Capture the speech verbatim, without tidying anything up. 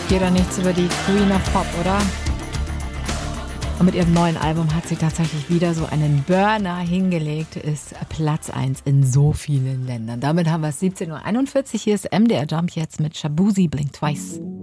Geht doch nichts über die Queen of Pop, oder? Und mit ihrem neuen Album hat sie tatsächlich wieder so einen Burner hingelegt, ist Platz eins in so vielen Ländern. Damit haben wir es siebzehn Uhr einundvierzig. Hier ist M D R Jump jetzt mit Shaboozey, Blink Twice.